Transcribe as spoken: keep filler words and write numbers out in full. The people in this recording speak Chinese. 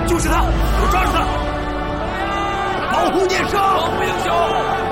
就是他，给我抓住他！保护念生， 保护英雄！